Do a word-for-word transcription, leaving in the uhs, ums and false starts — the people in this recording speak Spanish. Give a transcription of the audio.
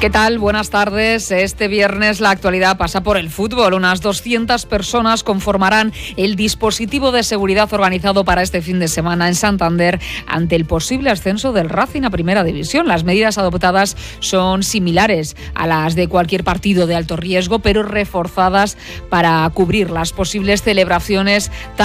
¿Qué tal? Buenas tardes. Este viernes la actualidad pasa por el fútbol. Unas doscientas personas conformarán el dispositivo de seguridad organizado para este fin de semana en Santander ante el posible ascenso del Racing a Primera División. Las medidas adoptadas son similares a las de cualquier partido de alto riesgo, pero reforzadas para cubrir las posibles celebraciones